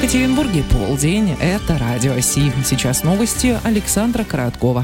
Екатеринбурге полдень. Это Радио Си. Сейчас новости Александра Короткова.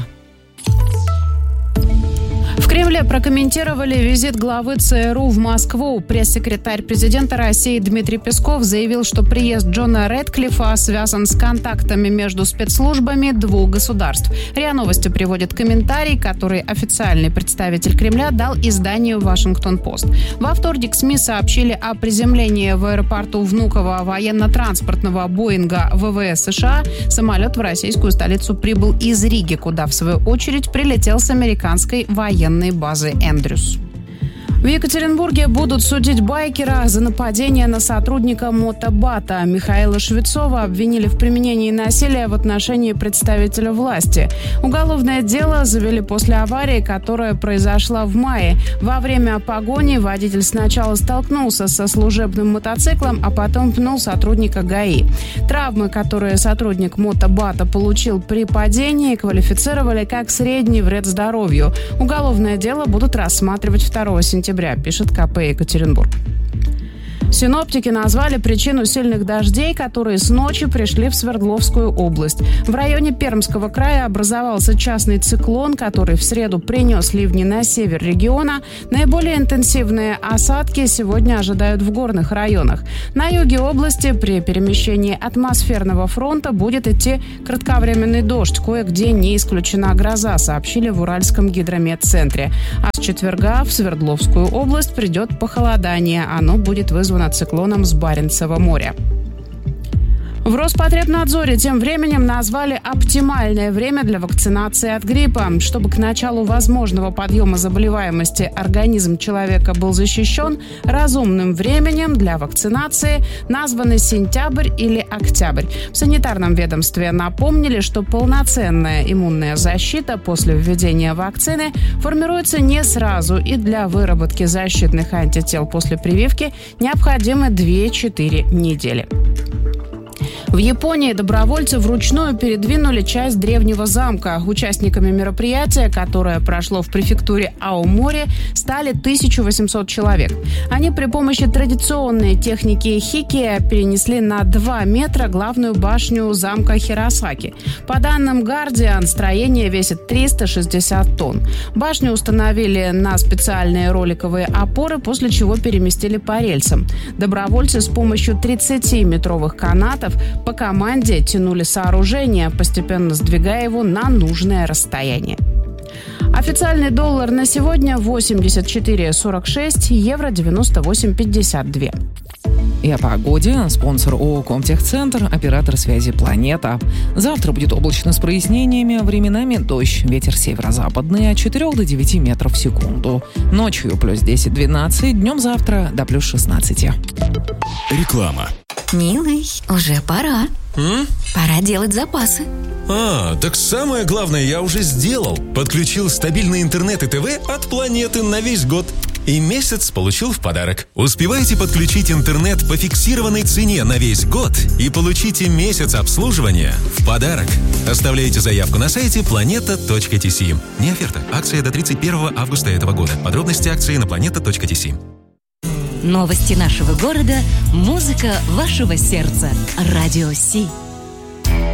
В Кремле прокомментировали визит главы ЦРУ в Москву. Пресс-секретарь президента России Дмитрий Песков заявил, что приезд Джона Рэдклиффа связан с контактами между спецслужбами двух государств. РИА Новости приводит комментарий, который официальный представитель Кремля дал изданию «Вашингтон-Пост». Во вторник СМИ сообщили о приземлении в аэропорту Внуково военно-транспортного Боинга ВВС США. Самолет в российскую столицу прибыл из Риги, куда, в свою очередь, прилетел с американской военной базы «Эндрюс». В Екатеринбурге будут судить байкера за нападение на сотрудника мотобата. Михаила Швецова обвинили в применении насилия в отношении представителя власти. Уголовное дело завели после аварии, которая произошла в мае. Во время погони водитель сначала столкнулся со служебным мотоциклом, а потом пнул сотрудника ГАИ. Травмы, которые сотрудник мотобата получил при падении, квалифицировали как средний вред здоровью. Уголовное дело будут рассматривать 2 сентября, пишет КП «Екатеринбург». Синоптики назвали причину сильных дождей, которые с ночи пришли в Свердловскую область. В районе Пермского края образовался частный циклон, который в среду принес ливни на север региона. Наиболее интенсивные осадки сегодня ожидают в горных районах. На юге области при перемещении атмосферного фронта будет идти кратковременный дождь. Кое-где не исключена гроза, сообщили в Уральском гидрометцентре. А с четверга в Свердловскую область придет похолодание. Оно будет вызвано циклоном с Баренцева моря. В Роспотребнадзоре тем временем назвали оптимальное время для вакцинации от гриппа. Чтобы к началу возможного подъема заболеваемости организм человека был защищен, разумным временем для вакцинации названы сентябрь или октябрь. В санитарном ведомстве напомнили, что полноценная иммунная защита после введения вакцины формируется не сразу, и для выработки защитных антител после прививки необходимы 2-4 недели. В Японии добровольцы вручную передвинули часть древнего замка. Участниками мероприятия, которое прошло в префектуре Аомори, стали 1800 человек. Они при помощи традиционной техники хики перенесли на 2 метра главную башню замка Хиросаки. По данным Guardian, строение весит 360 тонн. Башню установили на специальные роликовые опоры, после чего переместили по рельсам. Добровольцы с помощью 30-метровых канатов по команде тянули сооружение, постепенно сдвигая его на нужное расстояние. Официальный доллар на сегодня 84,46, евро 98,52. И о погоде. Спонсор ООО «Комтехцентр», оператор связи «Планета». Завтра будет облачно с прояснениями, временами дождь. Ветер северо-западный от 4 до 9 метров в секунду. Ночью плюс 10-12, днем завтра до плюс 16. Реклама. Милый, уже пора. Пора делать запасы. Так самое главное я уже сделал. Подключил стабильный интернет и ТВ от Планеты на весь год. И месяц получил в подарок. Успевайте подключить интернет по фиксированной цене на весь год и получите месяц обслуживания в подарок. Оставляйте заявку на сайте planeta.tc. Не оферта. Акция до 31 августа этого года. Подробности акции на planeta.tc. Новости нашего города, музыка вашего сердца. Радио Си.